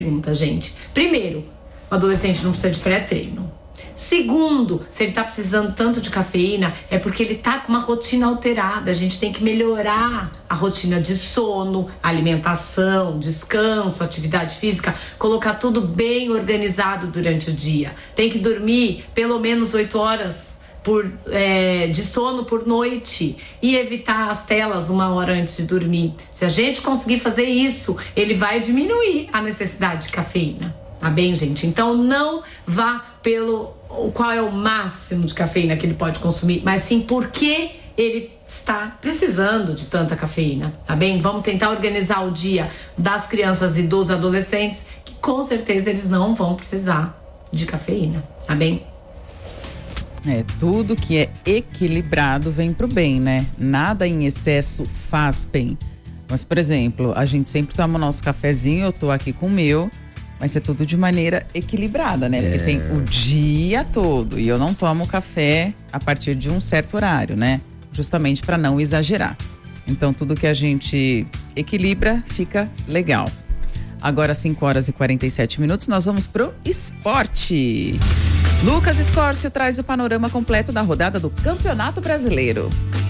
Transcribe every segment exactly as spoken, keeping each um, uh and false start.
pergunta, gente. Primeiro, o adolescente não precisa de pré-treino. Segundo, se ele tá precisando tanto de cafeína, é porque ele tá com uma rotina alterada. A gente tem que melhorar a rotina de sono, alimentação, descanso, atividade física, colocar tudo bem organizado durante o dia. Tem que dormir pelo menos oito horas por, é, de sono por noite e evitar as telas uma hora antes de dormir. Se a gente conseguir fazer isso, ele vai diminuir a necessidade de cafeína. Tá bem, gente? Então não vá pelo qual é o máximo de cafeína que ele pode consumir, mas sim porque ele está precisando de tanta cafeína, tá bem? Vamos tentar organizar o dia das crianças e dos adolescentes, que com certeza eles não vão precisar de cafeína, tá bem? É, tudo que é equilibrado vem pro bem, né? Nada em excesso faz bem. Mas, por exemplo, a gente sempre toma o nosso cafezinho, eu tô aqui com o meu, mas é tudo de maneira equilibrada, né? Porque é. tem o dia todo. E eu não tomo café a partir de um certo horário, né? Justamente para não exagerar. Então, tudo que a gente equilibra fica legal. Agora, cinco horas e quarenta e sete minutos, nós vamos pro esporte. Lucas Escórcio traz o panorama completo da rodada do Campeonato Brasileiro.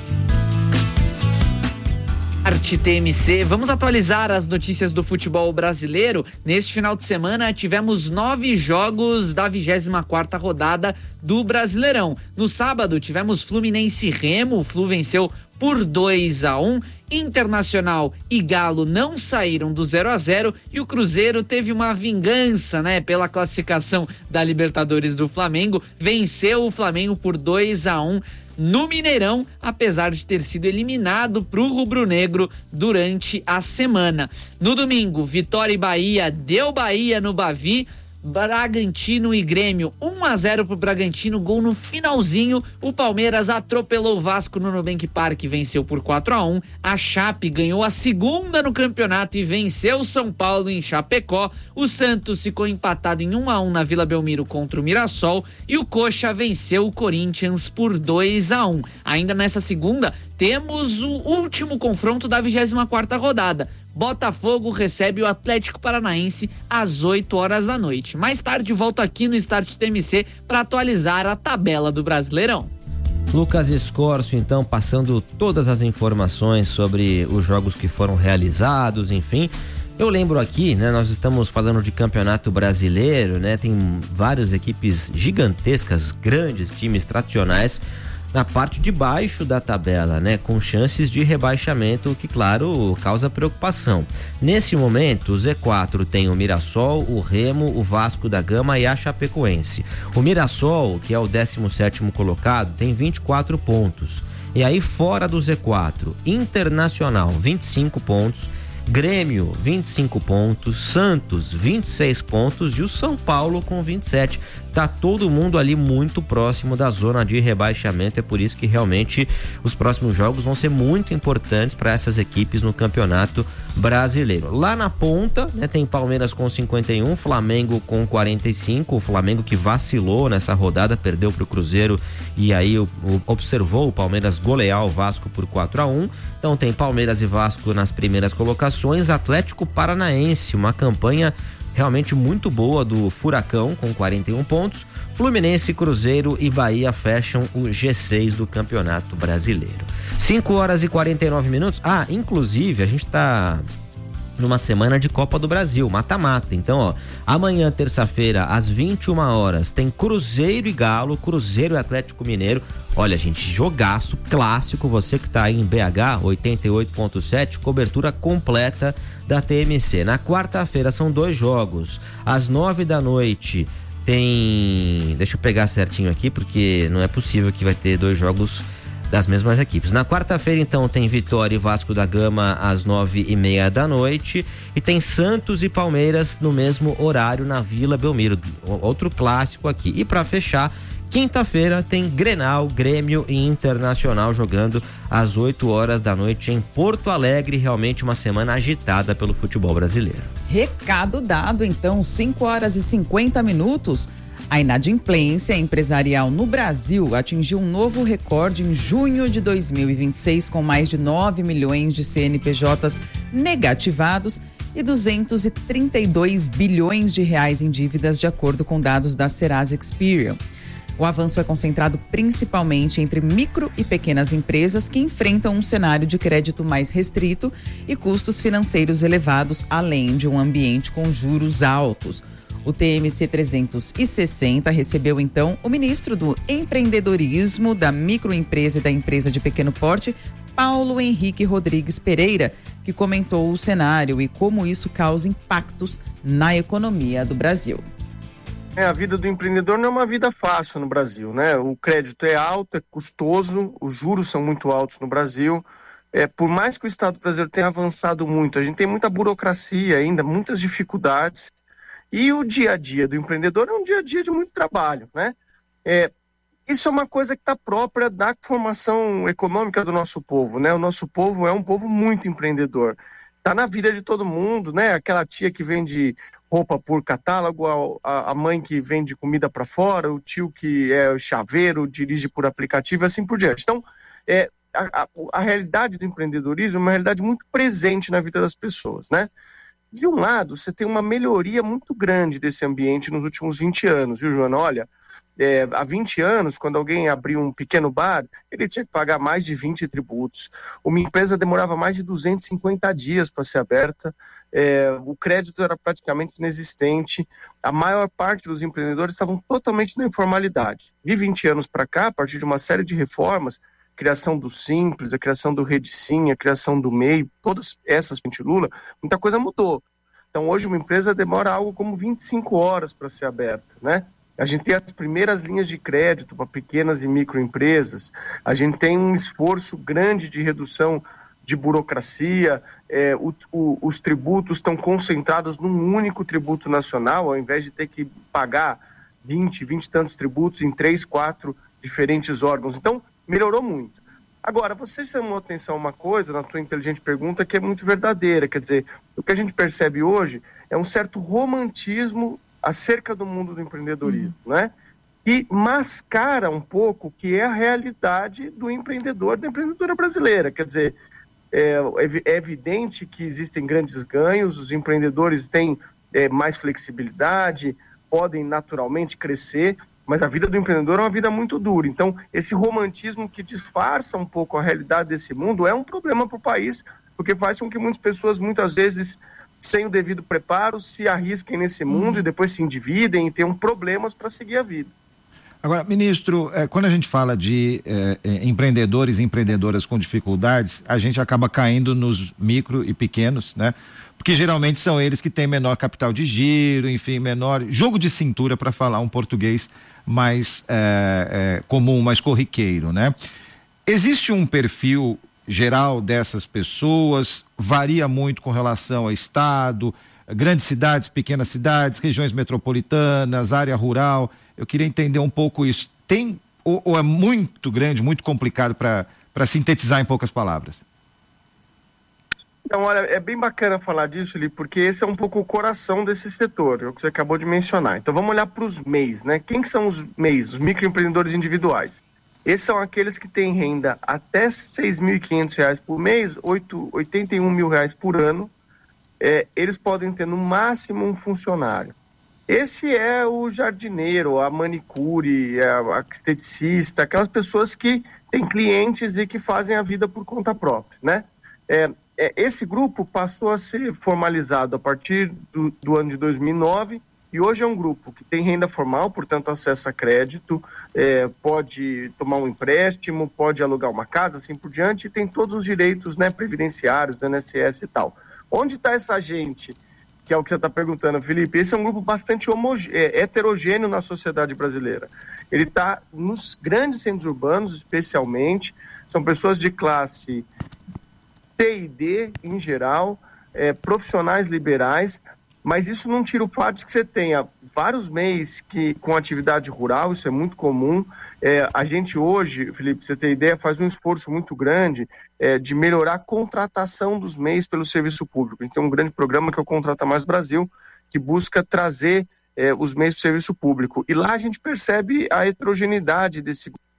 Arte T M C, vamos atualizar as notícias do futebol brasileiro. Neste final de semana tivemos nove jogos da vigésima quarta rodada do Brasileirão. No sábado tivemos Fluminense e Remo, o Flu venceu por dois a um. Internacional e Galo não saíram do zero a zero e o Cruzeiro teve uma vingança, né, pela classificação da Libertadores do Flamengo, venceu o Flamengo por dois a um no Mineirão, apesar de ter sido eliminado pro rubro-negro durante a semana. No domingo, Vitória e Bahia, deu Bahia no Bavi. Bragantino e Grêmio, um a zero pro Bragantino, gol no finalzinho. O Palmeiras atropelou o Vasco no Nubank Park e venceu por quatro a um. A Chape ganhou a segunda no campeonato e venceu o São Paulo em Chapecó. O Santos ficou empatado em um a um na Vila Belmiro contra o Mirassol e o Coxa venceu o Corinthians por dois a um. Ainda nessa segunda, temos o último confronto da vigésima quarta rodada. Botafogo recebe o Atlético Paranaense às oito horas da noite. Mais tarde volto aqui no Start T M C para atualizar a tabela do Brasileirão. Lucas Escórcio, então, passando todas as informações sobre os jogos que foram realizados, enfim. Eu lembro aqui, né, nós estamos falando de Campeonato Brasileiro, né, tem várias equipes gigantescas, grandes times tradicionais na parte de baixo da tabela, né, com chances de rebaixamento, que, claro, causa preocupação. Nesse momento, o Z quatro tem o Mirassol, o Remo, o Vasco da Gama e a Chapecoense. O Mirassol, que é o décimo sétimo colocado, tem vinte e quatro pontos. E aí, fora do Z quatro, Internacional, vinte e cinco pontos, Grêmio, vinte e cinco pontos, Santos, vinte e seis pontos e o São Paulo com vinte e sete. Tá todo mundo ali muito próximo da zona de rebaixamento, é por isso que realmente os próximos jogos vão ser muito importantes para essas equipes no Campeonato Brasileiro. Lá na ponta, né, tem Palmeiras com cinquenta e um, Flamengo com quarenta e cinco, o Flamengo que vacilou nessa rodada, perdeu pro Cruzeiro e aí o, o, observou o Palmeiras golear o Vasco por quatro a um. Então tem Palmeiras e Vasco nas primeiras colocações. Atlético Paranaense, uma campanha realmente muito boa do Furacão com quarenta e um pontos. Fluminense, Cruzeiro e Bahia fecham o G seis do Campeonato Brasileiro. cinco horas e quarenta e nove minutos. Ah, inclusive a gente tá numa semana de Copa do Brasil, mata-mata. Então, ó, amanhã, terça-feira, às vinte e uma horas, tem Cruzeiro e Galo, Cruzeiro e Atlético Mineiro. Olha, gente, jogaço clássico. Você que tá aí em B H, oitenta e oito ponto sete, cobertura completa da T M C. Na quarta-feira são dois jogos. Às nove da noite tem... Deixa eu pegar certinho aqui, porque não é possível que vai ter dois jogos das mesmas equipes. Na quarta-feira, então, tem Vitória e Vasco da Gama às nove e meia da noite e tem Santos e Palmeiras no mesmo horário na Vila Belmiro. Outro clássico aqui. E para fechar, quinta-feira tem Grenal, Grêmio e Internacional jogando às oito horas da noite em Porto Alegre. Realmente uma semana agitada pelo futebol brasileiro. Recado dado, então, cinco horas e cinquenta minutos. A inadimplência empresarial no Brasil atingiu um novo recorde em junho de dois mil e vinte e seis, com mais de nove milhões de C N P Js negativados e duzentos e trinta e dois bilhões de reais em dívidas, de acordo com dados da Serasa Experian. O avanço é concentrado principalmente entre micro e pequenas empresas que enfrentam um cenário de crédito mais restrito e custos financeiros elevados, além de um ambiente com juros altos. O T M C trezentos e sessenta recebeu, então, o ministro do Empreendedorismo, da Microempresa e da Empresa de Pequeno Porte, Paulo Henrique Rodrigues Pereira, que comentou o cenário e como isso causa impactos na economia do Brasil. É, a vida do empreendedor não é uma vida fácil no Brasil, né? O crédito é alto, é custoso, os juros são muito altos no Brasil. É, por mais que o Estado brasileiro tenha avançado muito, a gente tem muita burocracia ainda, muitas dificuldades. E o dia a dia do empreendedor é um dia a dia de muito trabalho, né? É, isso é uma coisa que está própria da formação econômica do nosso povo, né? O nosso povo é um povo muito empreendedor. Está na vida de todo mundo, né? Aquela tia que vende roupa por catálogo, a, a mãe que vende comida para fora, o tio que é chaveiro, dirige por aplicativo e assim por diante. Então, é, a, a, a realidade do empreendedorismo é uma realidade muito presente na vida das pessoas, né? De um lado, você tem uma melhoria muito grande desse ambiente nos últimos vinte anos, viu, Joana? Olha, é, há vinte anos, quando alguém abriu um pequeno bar, ele tinha que pagar mais de vinte tributos. Uma empresa demorava mais de duzentos e cinquenta dias para ser aberta, é, o crédito era praticamente inexistente, a maior parte dos empreendedores estavam totalmente na informalidade. De vinte anos para cá, a partir de uma série de reformas, criação do Simples, a criação do Rede Sim, a criação do M E I, todas essas, Lula, muita coisa mudou. Então, hoje uma empresa demora algo como vinte e cinco horas para ser aberta, né? A gente tem as primeiras linhas de crédito para pequenas e microempresas, a gente tem um esforço grande de redução de burocracia, é, o, o, os tributos estão concentrados num único tributo nacional, ao invés de ter que pagar vinte, vinte e tantos tributos em três, quatro diferentes órgãos. Então, melhorou muito. Agora, você chamou atenção a uma coisa na tua inteligente pergunta que é muito verdadeira, quer dizer, o que a gente percebe hoje é um certo romantismo acerca do mundo do empreendedorismo, uhum. né? E mascara um pouco o que é a realidade do empreendedor, da empreendedora brasileira, quer dizer, é, é evidente que existem grandes ganhos, os empreendedores têm é, mais flexibilidade, podem naturalmente crescer, mas a vida do empreendedor é uma vida muito dura. Então, esse romantismo que disfarça um pouco a realidade desse mundo é um problema para o país, porque faz com que muitas pessoas, muitas vezes, sem o devido preparo, se arrisquem nesse mundo e depois se endividem e tenham problemas para seguir a vida. Agora, ministro, é, quando a gente fala de é, é, empreendedores e empreendedoras com dificuldades, a gente acaba caindo nos micro e pequenos, né? Porque geralmente são eles que têm menor capital de giro, enfim, menor jogo de cintura, para falar um português mais é, é, comum, mais corriqueiro, né? Existe um perfil geral dessas pessoas? Varia muito com relação ao estado, grandes cidades, pequenas cidades, regiões metropolitanas, área rural. Eu queria entender um pouco isso. Tem ou, ou é muito grande, muito complicado para para sintetizar em poucas palavras? Então, olha, é bem bacana falar disso, Li, porque esse é um pouco o coração desse setor, é o que você acabou de mencionar. Então, vamos olhar para os M E Is, né? Quem que são os M E Is? Os microempreendedores individuais. Esses são aqueles que têm renda até seis mil e quinhentos reais por mês, oitenta e um mil reais por ano. É, eles podem ter no máximo um funcionário. Esse é o jardineiro, a manicure, a esteticista, aquelas pessoas que têm clientes e que fazem a vida por conta própria, né? É, é, esse grupo passou a ser formalizado a partir do, do ano de dois mil e nove e hoje é um grupo que tem renda formal, portanto acessa crédito, é, pode tomar um empréstimo, pode alugar uma casa, assim por diante, e tem todos os direitos, né, previdenciários, do I N S S e tal. Onde está essa gente, que é o que você está perguntando, Felipe? Esse é um grupo bastante homogê- é, heterogêneo na sociedade brasileira. Ele está nos grandes centros urbanos, especialmente, são pessoas de classe T e D em geral, é, profissionais liberais, mas isso não tira o fato de que você tenha vários M E Is que, com atividade rural, isso é muito comum. É, a gente hoje, Felipe, pra você ter ideia, faz um esforço muito grande é, de melhorar a contratação dos M E Is pelo serviço público. A gente tem um grande programa que é o Contrata Mais Brasil, que busca trazer é, os M E Is para o serviço público. E lá a gente percebe a heterogeneidade desse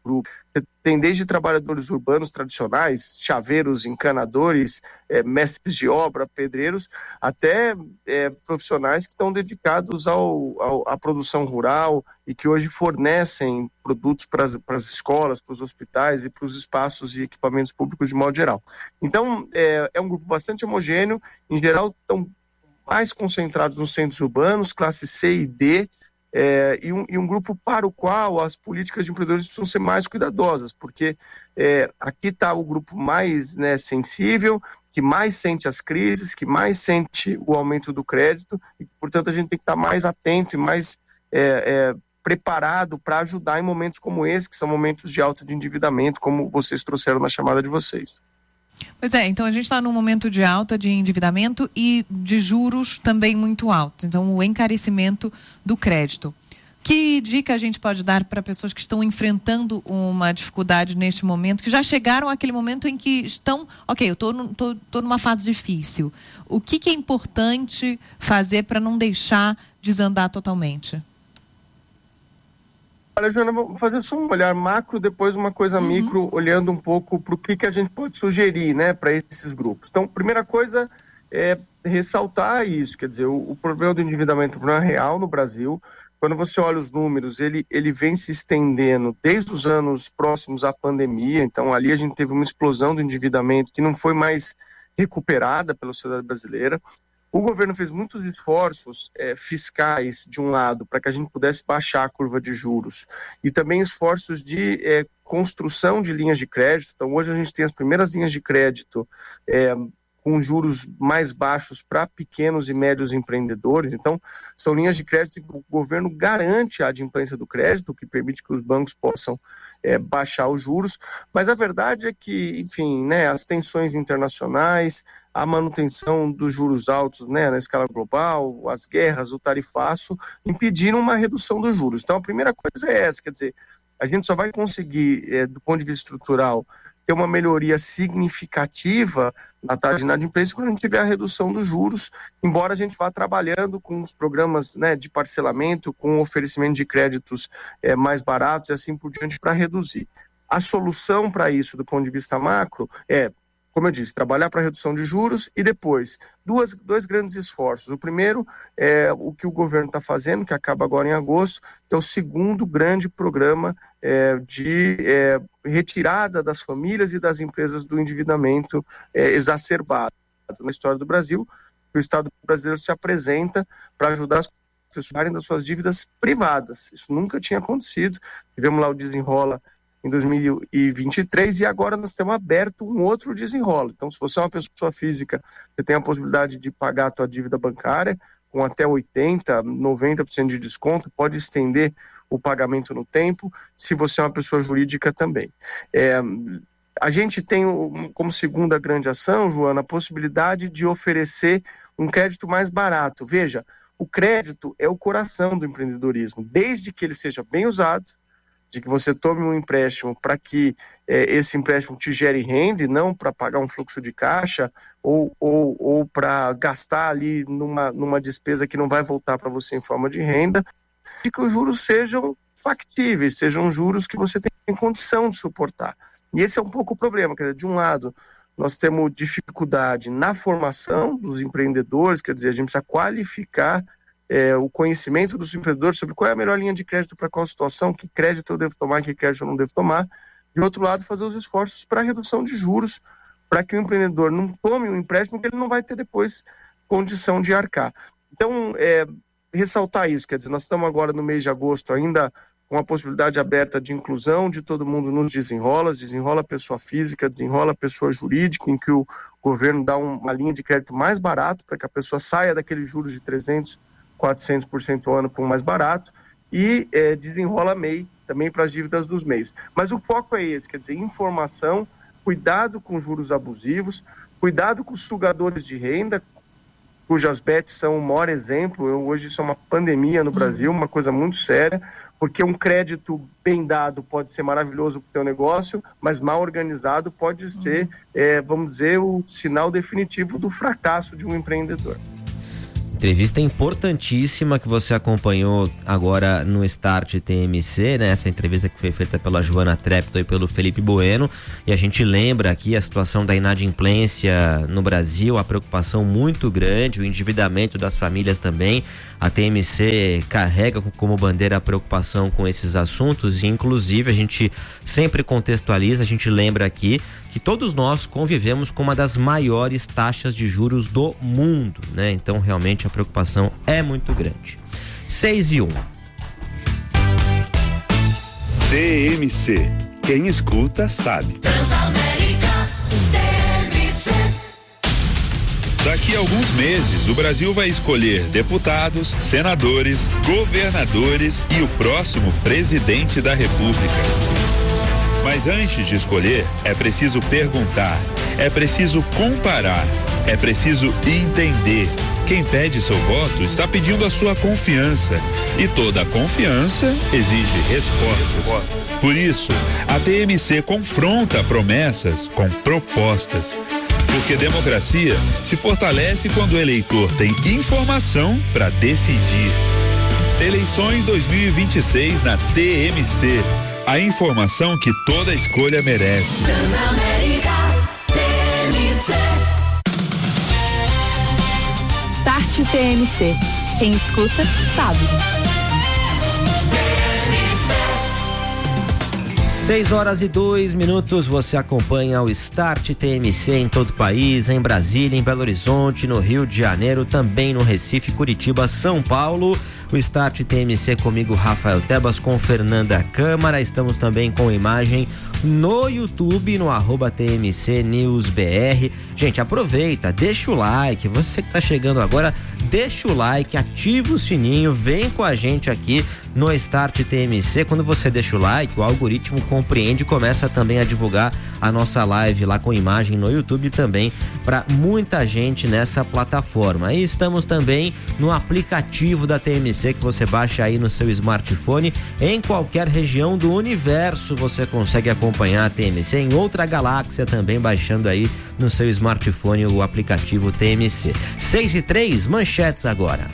grupo. Você tem desde trabalhadores urbanos tradicionais, chaveiros, encanadores, é, mestres de obra, pedreiros, até é, profissionais que estão dedicados ao, ao, à produção rural e que hoje fornecem produtos para as escolas, para os hospitais e para os espaços e equipamentos públicos de modo geral. Então, é, é um grupo bastante homogêneo, em geral estão mais concentrados nos centros urbanos, classe C e D, É, e, um, e um grupo para o qual as políticas de empreendedores precisam ser mais cuidadosas, porque é, aqui está o grupo mais, né, sensível, que mais sente as crises, que mais sente o aumento do crédito, e portanto a gente tem que estar mais atento e mais é, é, preparado para ajudar em momentos como esse, que são momentos de alta de endividamento, como vocês trouxeram na chamada de vocês. Pois é, então a gente está num momento de alta de endividamento e de juros também muito altos. Então, o encarecimento do crédito. Que dica a gente pode dar para pessoas que estão enfrentando uma dificuldade neste momento, que já chegaram àquele momento em que estão, ok, eu estou tô, tô numa fase difícil. O que, que é importante fazer para não deixar desandar totalmente? Olha, Joana, vou fazer só um olhar macro, depois uma coisa uhum. micro, olhando um pouco para o que, que a gente pode sugerir, né, para esses grupos. Então, primeira coisa é ressaltar isso, quer dizer, o, o problema do endividamento é um problema real no Brasil. Quando você olha os números, ele, ele vem se estendendo desde os anos próximos à pandemia. Então, ali a gente teve uma explosão do endividamento que não foi mais recuperada pela sociedade brasileira. O governo fez muitos esforços é, fiscais, de um lado, para que a gente pudesse baixar a curva de juros, e também esforços de é, construção de linhas de crédito. Então, hoje a gente tem as primeiras linhas de crédito é, com juros mais baixos para pequenos e médios empreendedores. Então, são linhas de crédito que o governo garante a adimplência do crédito, o que permite que os bancos possam é, baixar os juros. Mas a verdade é que, enfim, né, as tensões internacionais, a manutenção dos juros altos, né, na escala global, as guerras, o tarifaço, impediram uma redução dos juros. Então, a primeira coisa é essa, quer dizer, a gente só vai conseguir, é, do ponto de vista estrutural, ter uma melhoria significativa na taxa de inadimplência quando a gente tiver a redução dos juros, embora a gente vá trabalhando com os programas, né, de parcelamento, com o oferecimento de créditos é, mais baratos e assim por diante, para reduzir. A solução para isso, do ponto de vista macro, é, como eu disse, trabalhar para a redução de juros e depois, duas, dois grandes esforços. O primeiro é o que o governo está fazendo, que acaba agora em agosto, que é o segundo grande programa é, de é, retirada das famílias e das empresas do endividamento é, exacerbado. Na história do Brasil, o Estado brasileiro se apresenta para ajudar as pessoas a pagarem das suas dívidas privadas. Isso nunca tinha acontecido. Tivemos lá o Desenrola em dois mil e vinte e três, e agora nós temos aberto um outro desenrolo. Então, se você é uma pessoa física, você tem a possibilidade de pagar a tua dívida bancária com até oitenta por cento, noventa por cento de desconto, pode estender o pagamento no tempo, se você é uma pessoa jurídica também. É, a gente tem como segunda grande ação, Joana, a possibilidade de oferecer um crédito mais barato. Veja, o crédito é o coração do empreendedorismo, desde que ele seja bem usado, de que você tome um empréstimo para que é, esse empréstimo te gere renda e não para pagar um fluxo de caixa ou, ou, ou para gastar ali numa, numa despesa que não vai voltar para você em forma de renda, e que os juros sejam factíveis, sejam juros que você tem condição de suportar. E esse é um pouco o problema, quer dizer, de um lado nós temos dificuldade na formação dos empreendedores, quer dizer, a gente precisa qualificar É, o conhecimento dos empreendedores sobre qual é a melhor linha de crédito para qual situação, que crédito eu devo tomar, que crédito eu não devo tomar. De outro lado, fazer os esforços para a redução de juros, para que o empreendedor não tome um empréstimo que ele não vai ter depois condição de arcar. Então, é, ressaltar isso, quer dizer, nós estamos agora no mês de agosto ainda com a possibilidade aberta de inclusão de todo mundo nos desenrolas, desenrola pessoa física, desenrola pessoa jurídica, em que o governo dá um, uma linha de crédito mais barato para que a pessoa saia daqueles juros de trezentos por cento, quatrocentos por cento ao ano por um mais barato, e é, desenrola M E I também para as dívidas dos M E Is. Mas o foco é esse, quer dizer, informação, cuidado com juros abusivos, cuidado com os sugadores de renda, cujas bets são o maior exemplo. Eu, hoje isso é uma pandemia no Brasil, uma coisa muito séria, porque um crédito bem dado pode ser maravilhoso para o teu negócio, mas mal organizado pode ser, é, vamos dizer, o sinal definitivo do fracasso de um empreendedor. Entrevista importantíssima que você acompanhou agora no Start T M C, né? Essa entrevista que foi feita pela Joana Trepto e pelo Felipe Bueno. E a gente lembra aqui a situação da inadimplência no Brasil, a preocupação muito grande, o endividamento das famílias também. A T M C carrega como bandeira a preocupação com esses assuntos e, inclusive, a gente sempre contextualiza, a gente lembra aqui que todos nós convivemos com uma das maiores taxas de juros do mundo, né? Então, realmente, a preocupação é muito grande. seis e um. T M C. Quem escuta, sabe. Daqui a alguns meses, o Brasil vai escolher deputados, senadores, governadores e o próximo presidente da República. Mas antes de escolher, é preciso perguntar, é preciso comparar, é preciso entender. Quem pede seu voto está pedindo a sua confiança. E toda confiança exige resposta. Por isso, a T M C confronta promessas com propostas. Porque democracia se fortalece quando o eleitor tem informação para decidir. Eleições dois mil e vinte e seis na T M C. A informação que toda escolha merece. Start T M C. Quem escuta, sabe. seis horas e dois minutos, você acompanha o Start T M C em todo o país, em Brasília, em Belo Horizonte, no Rio de Janeiro, também no Recife, Curitiba, São Paulo. O Start T M C comigo, Rafael Tebas, com Fernanda Câmara. Estamos também com imagem no YouTube, no arroba T M C News B R. Gente, aproveita, deixa o like. Você que está chegando agora, deixa o like, ativa o sininho, vem com a gente aqui no Start T M C. Quando você deixa o like, o algoritmo compreende e começa também a divulgar a nossa live lá com imagem no YouTube também para muita gente nessa plataforma. E estamos também no aplicativo da T M C que você baixa aí no seu smartphone. Em qualquer região do universo você consegue acompanhar a T M C, em outra galáxia também, baixando aí no seu smartphone o aplicativo T M C. seis e três, manchetes agora.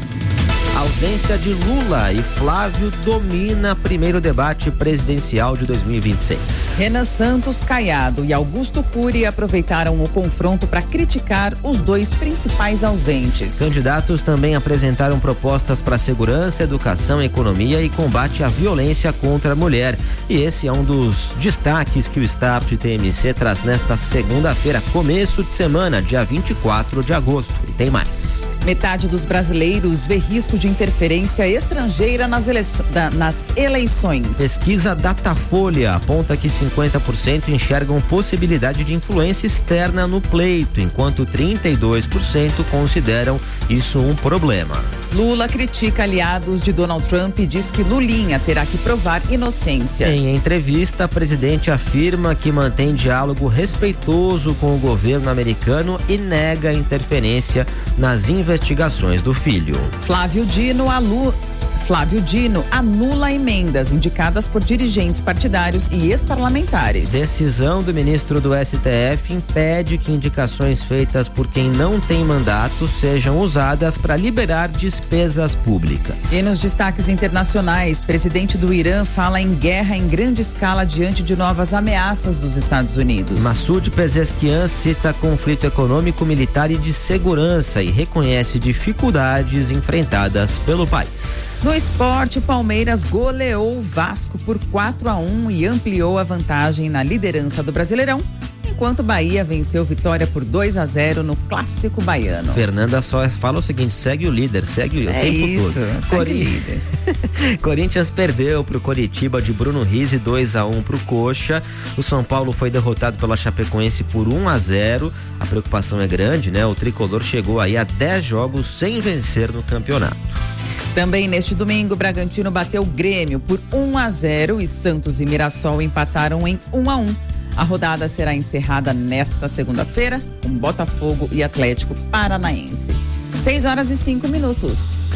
A ausência de Lula e Flávio domina primeiro debate presidencial de dois mil e vinte e seis. Renan Santos, Caiado e Augusto Cury aproveitaram o confronto para criticar os dois principais ausentes. Candidatos também apresentaram propostas para segurança, educação, economia e combate à violência contra a mulher. E esse é um dos destaques que o Start T M C traz nesta segunda-feira, começo de semana, dia vinte e quatro de agosto. E tem mais. Metade dos brasileiros vê risco de interferência estrangeira nas, ele... nas eleições. Pesquisa Datafolha aponta que cinquenta por cento enxergam possibilidade de influência externa no pleito, enquanto trinta e dois por cento consideram isso um problema. Lula critica aliados de Donald Trump e diz que Lulinha terá que provar inocência. Em entrevista, a presidente afirma que mantém diálogo respeitoso com o governo americano e nega interferência nas investigações do filho. Flávio Dino, Alu... Flávio Dino anula emendas indicadas por dirigentes partidários e ex-parlamentares. Decisão do ministro do S T F impede que indicações feitas por quem não tem mandato sejam usadas para liberar despesas públicas. E nos destaques internacionais, presidente do Irã fala em guerra em grande escala diante de novas ameaças dos Estados Unidos. Massoud Pezeshkian cita conflito econômico, militar e de segurança e reconhece dificuldades enfrentadas pelo país. No esporte, o Palmeiras goleou o Vasco por quatro a um e ampliou a vantagem na liderança do Brasileirão, enquanto o Bahia venceu Vitória por dois a zero no Clássico Baiano. Fernanda só fala o seguinte: segue o líder, segue o é tempo isso, todo. Segue Cori... o líder. Corinthians perdeu pro Coritiba de Bruno Rizzi dois a um pro Coxa. O São Paulo foi derrotado pela Chapecoense por um a zero. A preocupação é grande, né? O tricolor chegou aí a dez jogos sem vencer no campeonato. Também neste domingo, o Bragantino bateu o Grêmio por um a zero e Santos e Mirassol empataram em um a um. A rodada será encerrada nesta segunda-feira com Botafogo e Atlético Paranaense. seis horas e cinco minutos.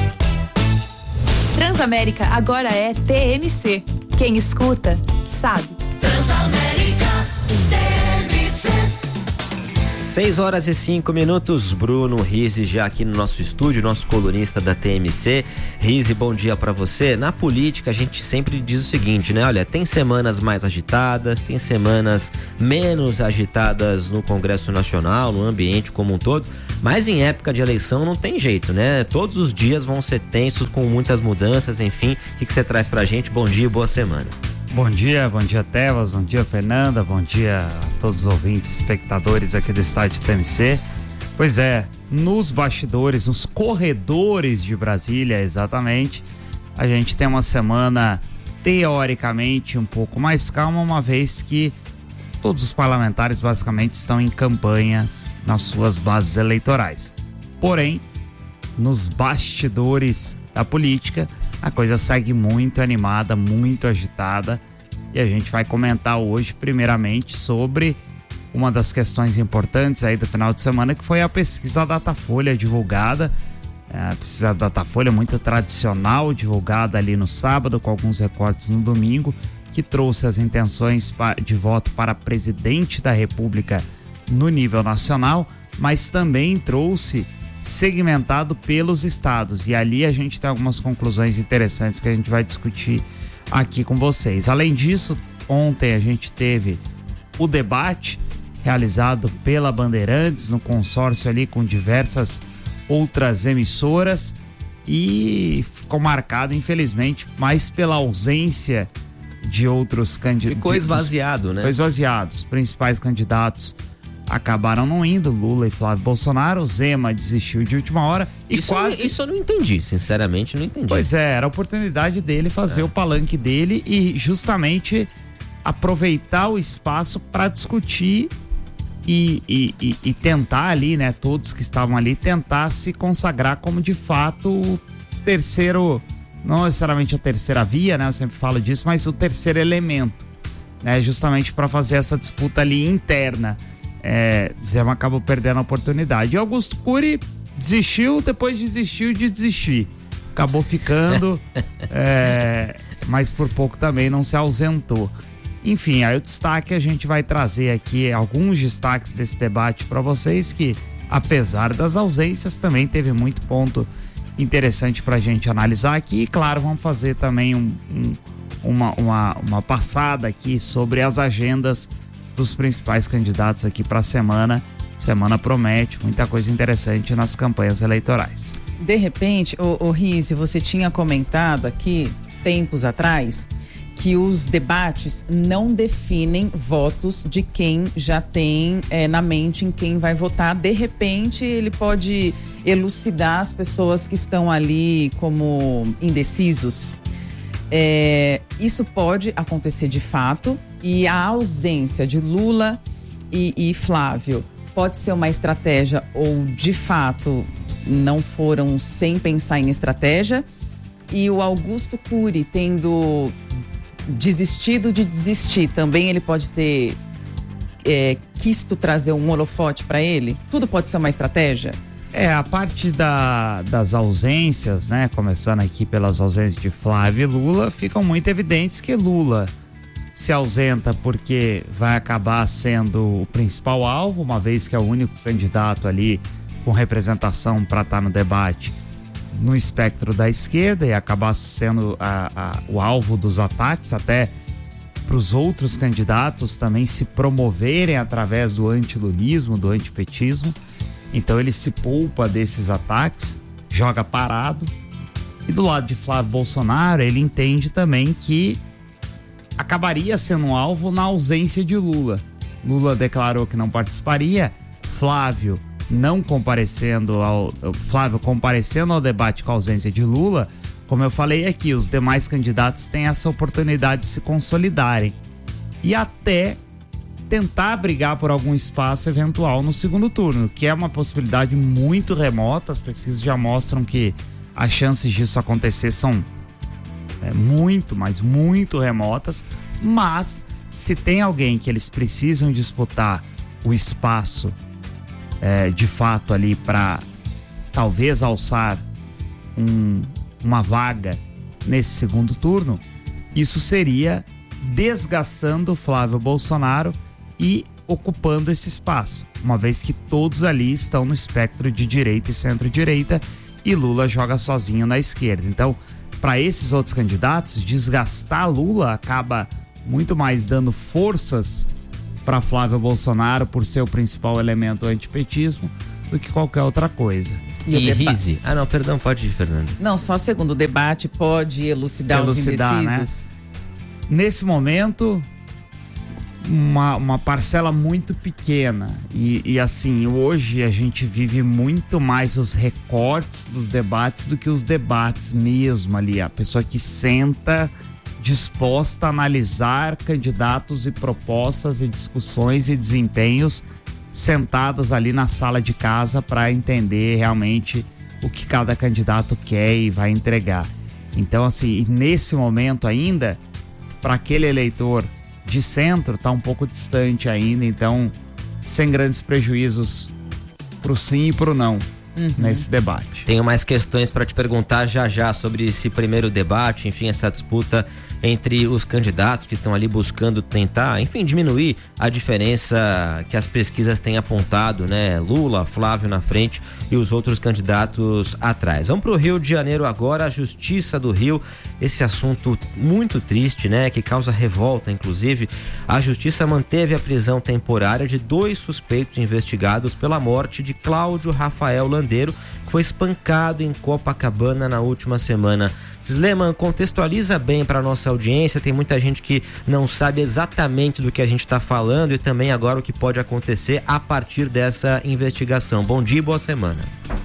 Transamérica agora é T M C. Quem escuta, sabe. Transamérica T M C. seis horas e cinco minutos, Bruno Rizzi já aqui no nosso estúdio, nosso colunista da T M C. Rizzi, bom dia pra você. Na política a gente sempre diz o seguinte, né? Olha, tem semanas mais agitadas, tem semanas menos agitadas no Congresso Nacional, no ambiente como um todo, mas em época de eleição não tem jeito, né? Todos os dias vão ser tensos, com muitas mudanças, enfim. O que, que você traz pra gente? Bom dia e boa semana. Bom dia, bom dia Tevas, bom dia Fernanda, bom dia a todos os ouvintes, espectadores aqui do estádio T M C. Pois é, nos bastidores, nos corredores de Brasília, exatamente, a gente tem uma semana teoricamente um pouco mais calma, uma vez que todos os parlamentares basicamente estão em campanhas nas suas bases eleitorais. Porém, nos bastidores da política, a coisa segue muito animada, muito agitada, e a gente vai comentar hoje primeiramente sobre uma das questões importantes aí do final de semana, que foi a pesquisa Datafolha divulgada, a pesquisa Datafolha muito tradicional, divulgada ali no sábado, com alguns recortes no domingo, que trouxe as intenções de voto para presidente da República no nível nacional, mas também trouxe segmentado pelos estados, e ali a gente tem algumas conclusões interessantes que a gente vai discutir aqui com vocês. Além disso, ontem a gente teve o debate realizado pela Bandeirantes no consórcio ali com diversas outras emissoras, e ficou marcado, infelizmente, mais pela ausência de outros candidatos. Ficou esvaziado, né? Ficou esvaziado. Os principais candidatos acabaram não indo, Lula e Flávio Bolsonaro. Zema desistiu de última hora e isso quase... Eu, isso eu não entendi, sinceramente não entendi. Pois é, era a oportunidade dele fazer é. o palanque dele e justamente aproveitar o espaço para discutir e, e, e, e tentar ali, né, todos que estavam ali, tentar se consagrar como de fato o terceiro, não necessariamente a terceira via, né, eu sempre falo disso, mas o terceiro elemento, né, justamente para fazer essa disputa ali interna. É, Zema acabou perdendo a oportunidade. E Augusto Cury desistiu, depois desistiu de desistir. Acabou ficando, é, mas por pouco também não se ausentou. Enfim, aí o destaque, a gente vai trazer aqui alguns destaques desse debate para vocês, que apesar das ausências também teve muito ponto interessante para a gente analisar aqui. E claro, vamos fazer também um, um, uma, uma, uma passada aqui sobre as agendas dos principais candidatos aqui para a semana. Semana promete muita coisa interessante nas campanhas eleitorais. De repente, o, o Rizzi, você tinha comentado aqui, tempos atrás, que os debates não definem votos de quem já tem é, na mente em quem vai votar. De repente, ele pode elucidar as pessoas que estão ali como indecisos. É, isso pode acontecer de fato, e a ausência de Lula e, e Flávio pode ser uma estratégia, ou de fato não foram sem pensar em estratégia, e o Augusto Cury tendo desistido de desistir, também ele pode ter é, quisto trazer um holofote para ele? Tudo pode ser uma estratégia? É, a parte da, das ausências, né, começando aqui pelas ausências de Flávio e Lula, ficam muito evidentes que Lula se ausenta porque vai acabar sendo o principal alvo, uma vez que é o único candidato ali com representação para estar no debate no espectro da esquerda, e acabar sendo a, a, o alvo dos ataques, até para os outros candidatos também se promoverem através do antilulismo, do antipetismo. Então ele se poupa desses ataques, joga parado. E do lado de Flávio Bolsonaro, ele entende também que acabaria sendo um alvo na ausência de Lula. Lula declarou que não participaria, Flávio não comparecendo ao Flávio comparecendo ao debate com a ausência de Lula. Como eu falei aqui, os demais candidatos têm essa oportunidade de se consolidarem e até tentar brigar por algum espaço eventual no segundo turno, que é uma possibilidade muito remota. As pesquisas já mostram que as chances disso acontecer são é, muito, mas muito remotas. Mas se tem alguém que eles precisam disputar o espaço é, de fato ali para talvez alçar um, uma vaga nesse segundo turno, isso seria desgastando Flávio Bolsonaro e ocupando esse espaço. uma vez que todos ali estão no espectro de direita e centro-direita e Lula joga sozinho na esquerda. Então, para esses outros candidatos, desgastar Lula acaba muito mais dando forças para Flávio Bolsonaro por ser o principal elemento antipetismo do que qualquer outra coisa. E, e Rizzi? Ah, não, perdão, pode ir, Fernando. Não, só segundo o debate pode elucidar, elucidar os indecisos. Né? Nesse momento, uma, uma parcela muito pequena. E, e assim, hoje a gente vive muito mais os recortes dos debates do que os debates mesmo ali. A pessoa que senta disposta a analisar candidatos e propostas e discussões e desempenhos sentadas ali na sala de casa para entender realmente o que cada candidato quer e vai entregar. Então, assim, nesse momento ainda, para aquele eleitor de centro, está um pouco distante ainda, então, sem grandes prejuízos pro sim e pro não uhum. nesse debate. Tenho mais questões para te perguntar já já sobre esse primeiro debate, enfim, essa disputa entre os candidatos que estão ali buscando tentar, enfim, diminuir a diferença que as pesquisas têm apontado, né? Lula, Flávio na frente e os outros candidatos atrás. Vamos para o Rio de Janeiro agora, a Justiça do Rio, esse assunto muito triste, né? Que causa revolta, inclusive. A Justiça manteve a prisão temporária de dois suspeitos investigados pela morte de Cláudio Rafael Landeiro, que foi espancado em Copacabana na última semana. Sleman, contextualiza bem para nossa audiência, tem muita gente que não sabe exatamente do que a gente está falando e também agora o que pode acontecer a partir dessa investigação. Bom dia e boa semana.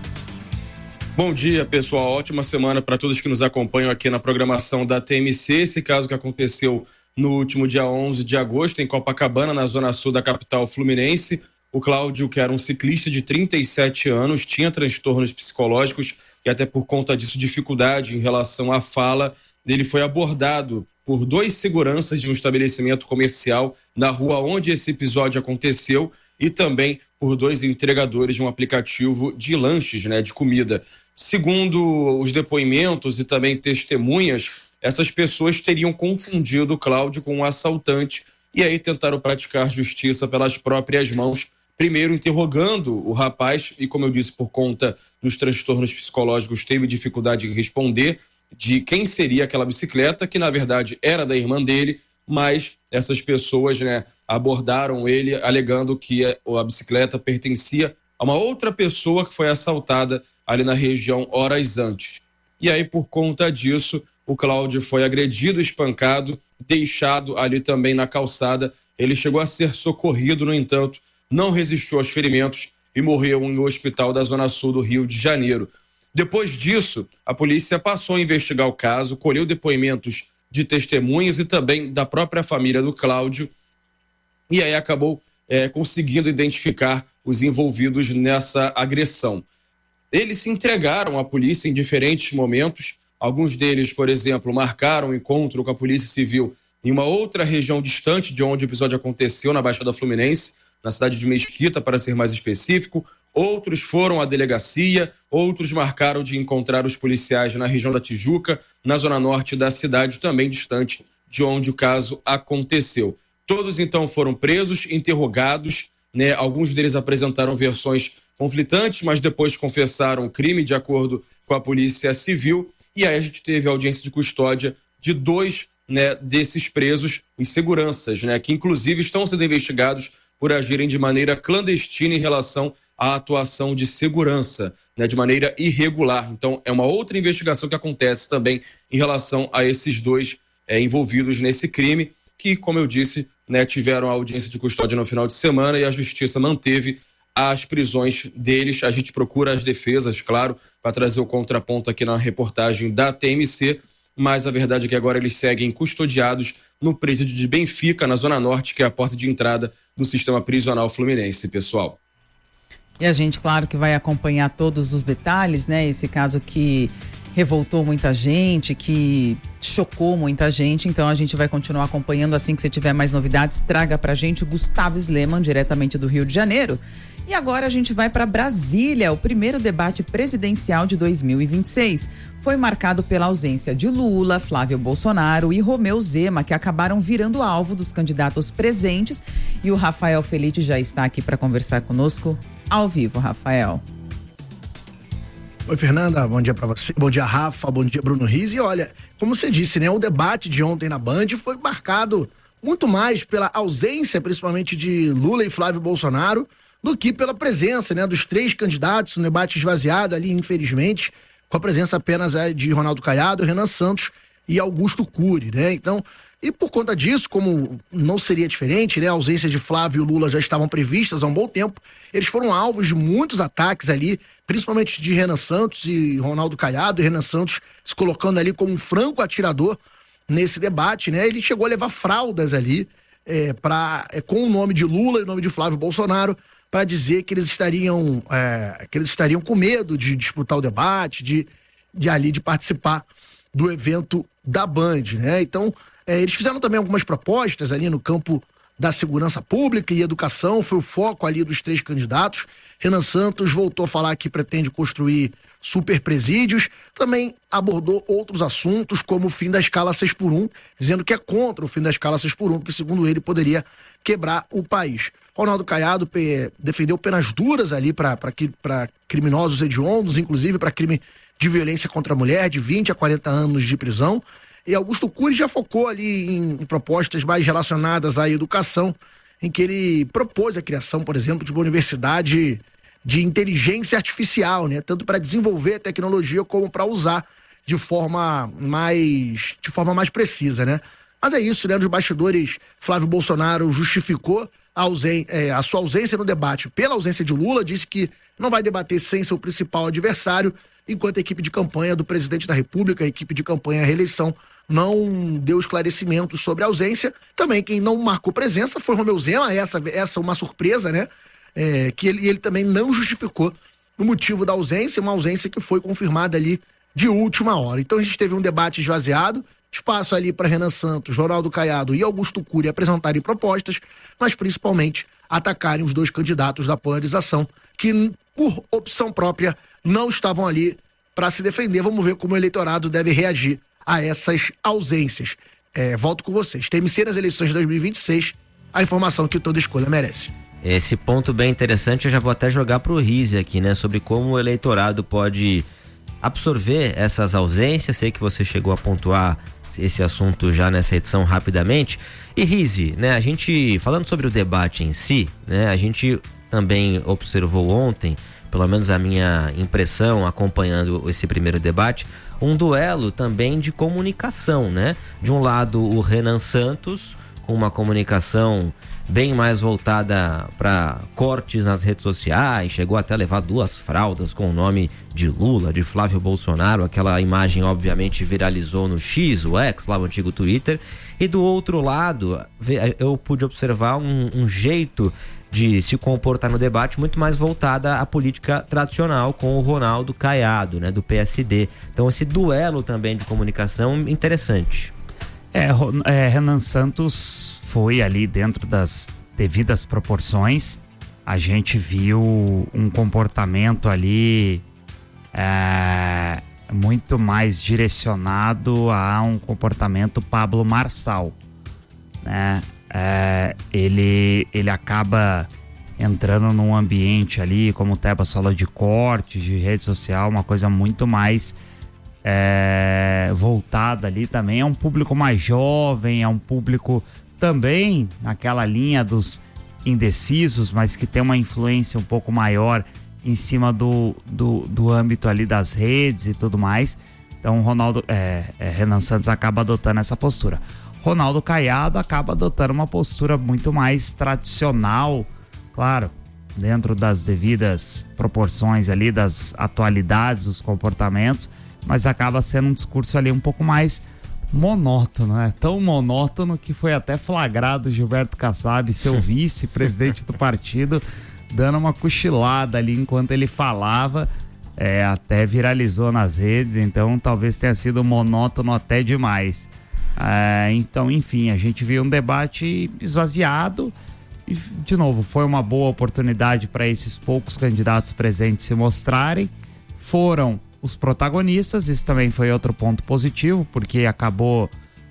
Bom dia, pessoal, ótima semana para todos que nos acompanham aqui na programação da T M C. Esse caso que aconteceu no último dia onze de agosto em Copacabana, na zona sul da capital fluminense. O Cláudio, que era um ciclista de trinta e sete anos, tinha transtornos psicológicos e até por conta disso dificuldade em relação à fala, ele foi abordado por dois seguranças de um estabelecimento comercial na rua onde esse episódio aconteceu e também por dois entregadores de um aplicativo de lanches, né, de comida. Segundo os depoimentos e também testemunhas, essas pessoas teriam confundido o Cláudio com um assaltante e aí tentaram praticar justiça pelas próprias mãos, primeiro interrogando o rapaz e, como eu disse, por conta dos transtornos psicológicos, teve dificuldade em responder de quem seria aquela bicicleta, que na verdade era da irmã dele, mas essas pessoas, né, abordaram ele alegando que a bicicleta pertencia a uma outra pessoa que foi assaltada ali na região horas antes. E aí, por conta disso, o Cláudio foi agredido, espancado, deixado ali também na calçada. Ele chegou a ser socorrido, no entanto, não resistiu aos ferimentos e morreu no hospital da Zona Sul do Rio de Janeiro. Depois disso, a polícia passou a investigar o caso, colheu depoimentos de testemunhas e também da própria família do Cláudio, e aí acabou é, conseguindo identificar os envolvidos nessa agressão. Eles se entregaram à polícia em diferentes momentos. Alguns deles, por exemplo, marcaram um encontro com a Polícia Civil em uma outra região distante de onde o episódio aconteceu, na Baixada Fluminense, na cidade de Mesquita, para ser mais específico. Outros foram à delegacia, outros marcaram de encontrar os policiais na região da Tijuca, na zona norte da cidade, também distante de onde o caso aconteceu. Todos, então, foram presos, interrogados, né? Alguns deles apresentaram versões conflitantes, mas depois confessaram o crime de acordo com a Polícia Civil. E aí a gente teve a audiência de custódia de dois, né, desses presos, os seguranças, né, que inclusive estão sendo investigados por agirem de maneira clandestina em relação à atuação de segurança, né, de maneira irregular. Então é uma outra investigação que acontece também em relação a esses dois é, envolvidos nesse crime, que, como eu disse, né, tiveram a audiência de custódia no final de semana e a Justiça manteve as prisões deles. A gente procura as defesas, claro, para trazer o contraponto aqui na reportagem da T M C, mas a verdade é que agora eles seguem custodiados no presídio de Benfica, na Zona Norte, que é a porta de entrada do sistema prisional fluminense, pessoal. E a gente, claro, que vai acompanhar todos os detalhes, né? Esse caso que revoltou muita gente, que chocou muita gente, então a gente vai continuar acompanhando. Assim que você tiver mais novidades, traga pra gente o Gustavo Sleman, diretamente do Rio de Janeiro. E agora a gente vai para Brasília. O primeiro debate presidencial de dois mil e vinte e seis foi marcado pela ausência de Lula, Flávio Bolsonaro e Romeu Zema, que acabaram virando alvo dos candidatos presentes. E o Rafael Felite já está aqui para conversar conosco ao vivo. Rafael. Oi, Fernanda, bom dia para você, bom dia, Rafa, bom dia, Bruno Riz. E olha, como você disse, né, o debate de ontem na Band foi marcado muito mais pela ausência, principalmente de Lula e Flávio Bolsonaro, do que pela presença, né, dos três candidatos, um debate esvaziado ali, infelizmente, com a presença apenas é, de Ronaldo Caiado, Renan Santos e Augusto Cury, né? Então, e por conta disso, como não seria diferente, né, a ausência de Flávio e Lula já estavam previstas há um bom tempo, eles foram alvos de muitos ataques ali, principalmente de Renan Santos e Ronaldo Caiado, e Renan Santos se colocando ali como um franco atirador nesse debate, né? Ele chegou a levar fraldas ali é, pra, é, com o nome de Lula e o nome de Flávio Bolsonaro, para dizer que eles estariam é, que eles estariam com medo de disputar o debate, de, de ali de participar do evento da Band, né? Então, é, eles fizeram também algumas propostas ali no campo da segurança pública e educação, foi o foco ali dos três candidatos. Renan Santos voltou a falar que pretende construir super presídios, também abordou outros assuntos como o fim da escala seis por um, dizendo que é contra o fim da escala seis por um, que segundo ele poderia quebrar o país. Ronaldo Caiado pe- defendeu penas duras ali para criminosos hediondos, inclusive para crime de violência contra a mulher, de vinte a quarenta anos de prisão. E Augusto Cury já focou ali em, em propostas mais relacionadas à educação, em que ele propôs a criação, por exemplo, de uma universidade de inteligência artificial, né? Tanto para desenvolver a tecnologia como para usar de forma mais de forma mais precisa, né? Mas é isso, né? Nos bastidores, Flávio Bolsonaro justificou a, ausen- é, a sua ausência no debate pela ausência de Lula, disse que não vai debater sem seu principal adversário, enquanto a equipe de campanha do presidente da República, a equipe de campanha à reeleição, não deu esclarecimentos sobre a ausência. Também quem não marcou presença foi Romeu Zema, essa, essa uma surpresa, né? É, que ele, ele também não justificou o motivo da ausência, uma ausência que foi confirmada ali de última hora. Então a gente teve um debate esvaziado, espaço ali para Renan Santos, Ronaldo Caiado e Augusto Cury apresentarem propostas, mas principalmente atacarem os dois candidatos da polarização, que por opção própria não estavam ali para se defender. Vamos ver como o eleitorado deve reagir a essas ausências. É, volto com vocês. T M C nas eleições de dois mil e vinte e seis, a informação que toda escolha merece. Esse ponto bem interessante, eu já vou até jogar pro Rize aqui, né? Sobre como o eleitorado pode absorver essas ausências. Sei que você chegou a pontuar esse assunto já nessa edição rapidamente. E Rize, né? A gente, falando sobre o debate em si, né? A gente também observou ontem, pelo menos a minha impressão acompanhando esse primeiro debate, um duelo também de comunicação, né? De um lado o Renan Santos, com uma comunicação bem mais voltada para cortes nas redes sociais, chegou até a levar duas fraldas com o nome de Lula, de Flávio Bolsonaro, aquela imagem obviamente viralizou no X, o X, lá o antigo Twitter, e do outro lado eu pude observar um, um jeito de se comportar no debate muito mais voltada à política tradicional, com o Ronaldo Caiado, né, do P S D. Então esse duelo também de comunicação interessante. É, é, Renan Santos foi ali dentro das devidas proporções. A gente viu um comportamento ali é, muito mais direcionado a um comportamento Pablo Marçal, né? É, ele, ele acaba entrando num ambiente ali, como o Teba falou, de cortes, de rede social, uma coisa muito mais é, voltada ali também. É um público mais jovem, é um público também naquela linha dos indecisos, mas que tem uma influência um pouco maior em cima do, do, do âmbito ali das redes e tudo mais. Então Ronaldo, é, é, Renan Santos acaba adotando essa postura. Ronaldo Caiado acaba adotando uma postura muito mais tradicional, claro, dentro das devidas proporções ali, das atualidades, dos comportamentos, mas acaba sendo um discurso ali um pouco mais monótono, né? Tão monótono que foi até flagrado Gilberto Kassab, seu vice-presidente do partido, dando uma cochilada ali enquanto ele falava, É, até viralizou nas redes, então talvez tenha sido monótono até demais. É, então, enfim, a gente viu um debate esvaziado e, de novo, foi uma boa oportunidade para esses poucos candidatos presentes se mostrarem. Foram os protagonistas, isso também foi outro ponto positivo, porque acabou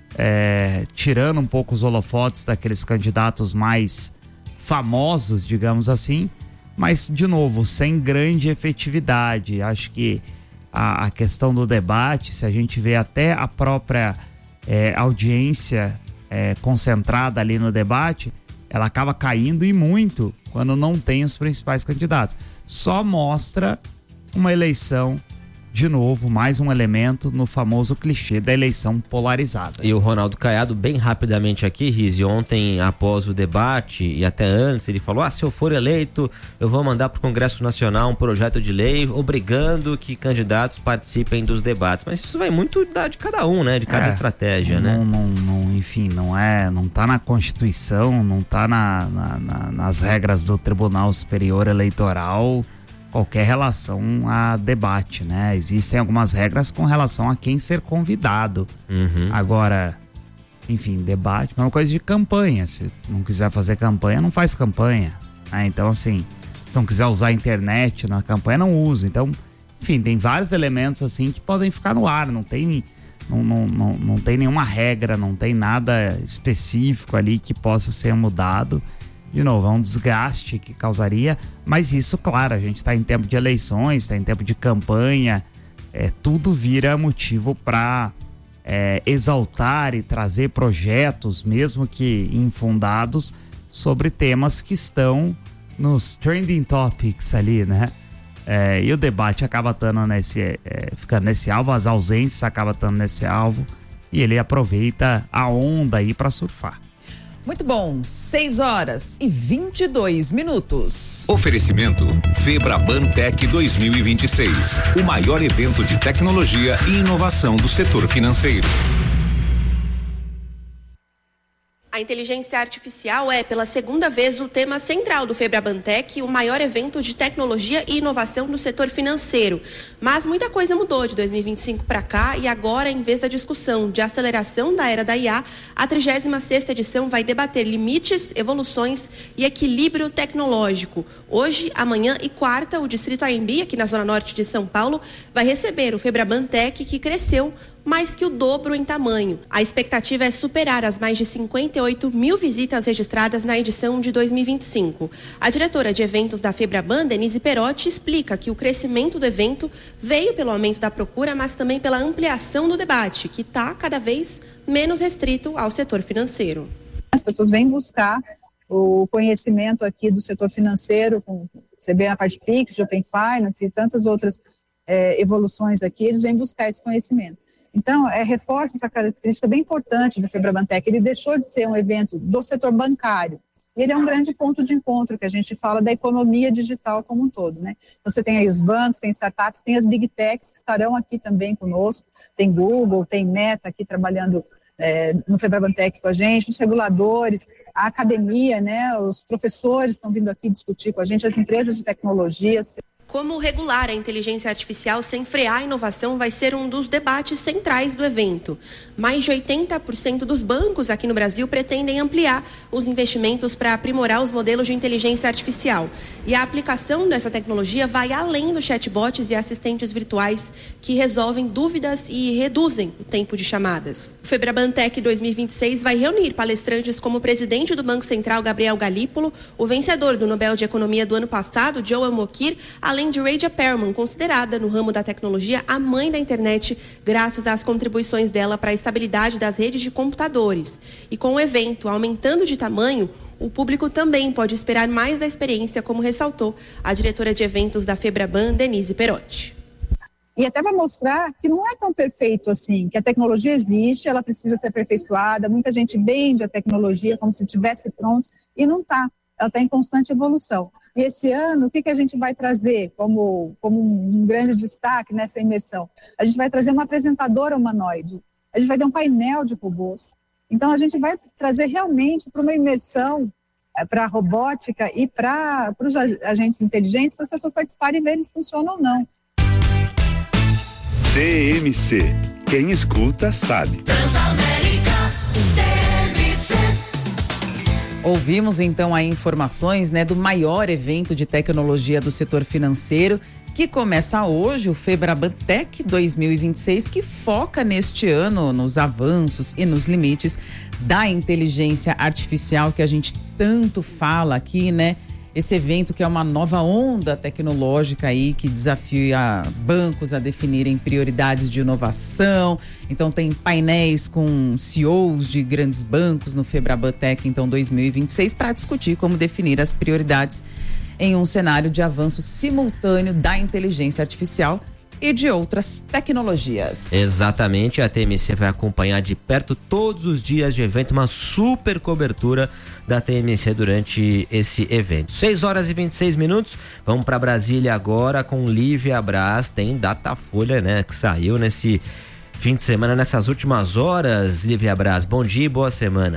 é, tirando um pouco os holofotes daqueles candidatos mais famosos, digamos assim, mas, de novo, sem grande efetividade. Acho que a, a questão do debate, se a gente vê até a própria é, audiência é, concentrada ali no debate, ela acaba caindo e muito quando não tem os principais candidatos. Só mostra uma eleição, de novo, mais um elemento no famoso clichê da eleição polarizada. E o Ronaldo Caiado, bem rapidamente aqui, Rizzi, ontem após o debate e até antes, ele falou, ah, se eu for eleito, eu vou mandar para o Congresso Nacional um projeto de lei obrigando que candidatos participem dos debates. Mas isso vai muito da, de cada um, né? De cada é, estratégia, não, né? Não, não, enfim, não é, não tá na Constituição, não tá na, na, na, nas regras do Tribunal Superior Eleitoral qualquer relação a debate, né? Existem algumas regras com relação a quem ser convidado. Uhum. Agora, enfim, debate é uma coisa de campanha. Se não quiser fazer campanha, não faz campanha. Né? Então, assim, se não quiser usar a internet na campanha, não usa. Então, enfim, tem vários elementos assim que podem ficar no ar. Não tem, não, não, não, não tem nenhuma regra, não tem nada específico ali que possa ser mudado. De novo, é um desgaste que causaria, mas isso, claro, a gente está em tempo de eleições, está em tempo de campanha, é, tudo vira motivo para é, exaltar e trazer projetos, mesmo que infundados, sobre temas que estão nos trending topics ali, né? É, e o debate acaba estando nesse, é, ficando nesse alvo, as ausências acabam estando nesse alvo, e ele aproveita a onda aí para surfar. Muito bom, seis horas e vinte e dois minutos. Oferecimento Febraban Tech dois mil e vinte e seis, o maior evento de tecnologia e inovação do setor financeiro. A inteligência artificial é, pela segunda vez, o tema central do Febrabantec, o maior evento de tecnologia e inovação no setor financeiro. Mas muita coisa mudou de dois mil e vinte e cinco para cá e agora, em vez da discussão de aceleração da era da I A, a trigésima sexta edição vai debater limites, evoluções e equilíbrio tecnológico. Hoje, amanhã e quarta, o Distrito A M B, aqui na Zona Norte de São Paulo, vai receber o Febrabantec, que cresceu mais que o dobro em tamanho. A expectativa é superar as mais de cinquenta e oito mil visitas registradas na edição de dois mil e vinte e cinco. A diretora de eventos da Febraban, Denise Perotti, explica que o crescimento do evento veio pelo aumento da procura, mas também pela ampliação do debate, que está cada vez menos restrito ao setor financeiro. As pessoas vêm buscar o conhecimento aqui do setor financeiro, com você vê a parte Pix, de Open Finance e tantas outras é, evoluções aqui, eles vêm buscar esse conhecimento. Então, é, reforça essa característica bem importante do Febrabantec. Ele deixou de ser um evento do setor bancário. Ele é um grande ponto de encontro, que a gente fala da economia digital como um todo, né? Então, você tem aí os bancos, tem startups, tem as big techs que estarão aqui também conosco. Tem Google, tem Meta aqui trabalhando é, no Febrabantec com a gente, os reguladores, a academia, né? Os professores estão vindo aqui discutir com a gente, as empresas de tecnologia. Como regular a inteligência artificial sem frear a inovação vai ser um dos debates centrais do evento. Mais de oitenta por cento dos bancos aqui no Brasil pretendem ampliar os investimentos para aprimorar os modelos de inteligência artificial. E a aplicação dessa tecnologia vai além dos chatbots e assistentes virtuais que resolvem dúvidas e reduzem o tempo de chamadas. O Febrabantec dois mil e vinte e seis vai reunir palestrantes como o presidente do Banco Central, Gabriel Galípolo, o vencedor do Nobel de Economia do ano passado, Joel Mokyr, além de Raja Perlman, considerada no ramo da tecnologia a mãe da internet, graças às contribuições dela para a estabilidade das redes de computadores. E com o evento aumentando de tamanho, o público também pode esperar mais da experiência, como ressaltou a diretora de eventos da Febraban, Denise Perotti. E até vai mostrar que não é tão perfeito assim, que a tecnologia existe, ela precisa ser aperfeiçoada, muita gente vende a tecnologia como se estivesse pronto e não está, ela está em constante evolução. E esse ano, o que, que a gente vai trazer como, como um grande destaque nessa imersão? A gente vai trazer uma apresentadora humanoide, a gente vai ter um painel de robôs. Então, a gente vai trazer realmente para uma imersão, para a robótica e para os agentes inteligentes, para as pessoas participarem e verem se funciona ou não. T M C. Quem escuta sabe. Transamérica T M C. Ouvimos então aí informações, né, do maior evento de tecnologia do setor financeiro, que começa hoje, o FebrabanTech dois mil e vinte e seis, que foca neste ano nos avanços e nos limites da inteligência artificial que a gente tanto fala aqui, né? Esse evento que é uma nova onda tecnológica aí que desafia bancos a definirem prioridades de inovação. Então tem painéis com C E Os de grandes bancos no FebrabanTech então dois mil e vinte e seis para discutir como definir as prioridades em um cenário de avanço simultâneo da inteligência artificial e de outras tecnologias. Exatamente, a T M C vai acompanhar de perto todos os dias de evento, uma super cobertura da T M C durante esse evento. seis horas e vinte e seis minutos, vamos para Brasília agora com Lívia Braz. Tem Datafolha, né, que saiu nesse fim de semana, nessas últimas horas. Lívia Braz, bom dia e boa semana.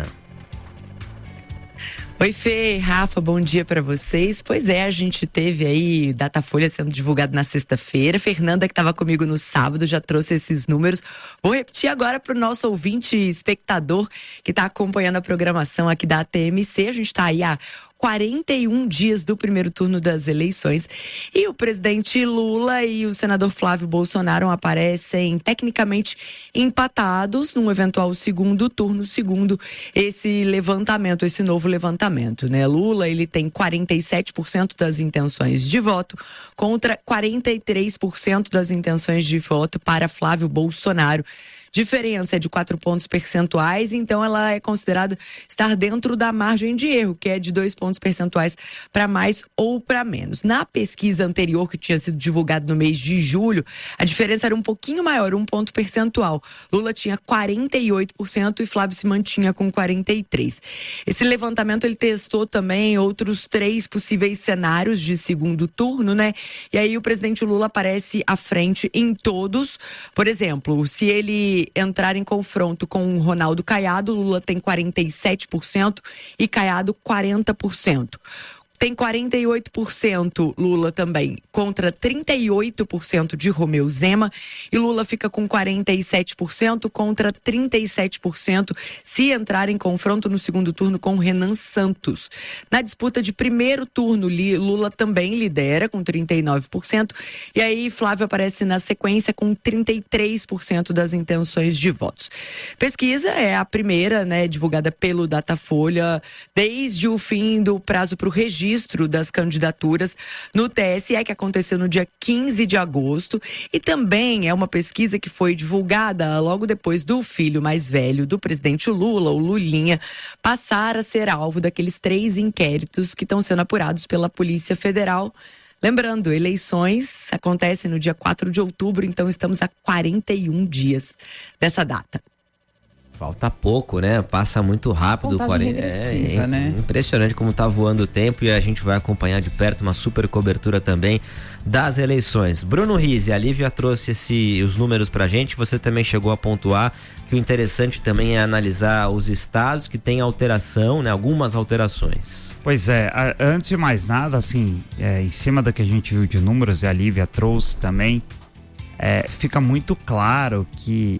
Oi, Fê, Rafa, bom dia para vocês. Pois é, a gente teve aí Datafolha sendo divulgado na sexta-feira. Fernanda, que estava comigo no sábado, já trouxe esses números. Vou repetir agora para o nosso ouvinte espectador que está acompanhando a programação aqui da T M C. A gente está aí há quarenta e um dias do primeiro turno das eleições e o presidente Lula e o senador Flávio Bolsonaro aparecem tecnicamente empatados num eventual segundo turno, segundo esse levantamento, esse novo levantamento, né? Lula, ele tem quarenta e sete por cento das intenções de voto contra quarenta e três por cento das intenções de voto para Flávio Bolsonaro. Diferença é de quatro pontos percentuais, então ela é considerada estar dentro da margem de erro, que é de dois pontos percentuais para mais ou para menos. Na pesquisa anterior, que tinha sido divulgada no mês de julho, a diferença era um pouquinho maior, um ponto percentual. Lula tinha quarenta e oito por cento e Flávio se mantinha com quarenta e três por cento. Esse levantamento ele testou também outros três possíveis cenários de segundo turno, né? E aí o presidente Lula aparece à frente em todos. Por exemplo, se ele entrar em confronto com o Ronaldo Caiado, Lula tem quarenta e sete por cento e Caiado quarenta por cento. Tem quarenta e oito por cento Lula também contra trinta e oito por cento de Romeu Zema e Lula fica com quarenta e sete por cento contra trinta e sete por cento se entrar em confronto no segundo turno com Renan Santos. Na disputa de primeiro turno, Lula também lidera com trinta e nove por cento e aí Flávio aparece na sequência com trinta e três por cento das intenções de votos. Pesquisa é a primeira, né, divulgada pelo Datafolha desde o fim do prazo para o registro registro das candidaturas no T S E, que aconteceu no dia quinze de agosto, e também é uma pesquisa que foi divulgada logo depois do filho mais velho do presidente Lula, o Lulinha, passar a ser alvo daqueles três inquéritos que estão sendo apurados pela Polícia Federal. Lembrando, eleições acontecem no dia quatro de outubro, então estamos a quarenta e um dias dessa data. Falta pouco, né? Passa muito rápido. Contagem quarenta... regressiva, é, né? Impressionante como tá voando o tempo e a gente vai acompanhar de perto uma super cobertura também das eleições. Bruno Rizzi, a Lívia trouxe esse, os números pra gente, você também chegou a pontuar que o interessante também é analisar os estados que têm alteração, né? Algumas alterações. Pois é, a, antes de mais nada, assim, é, em cima do que a gente viu de números e a Lívia trouxe também, é, fica muito claro que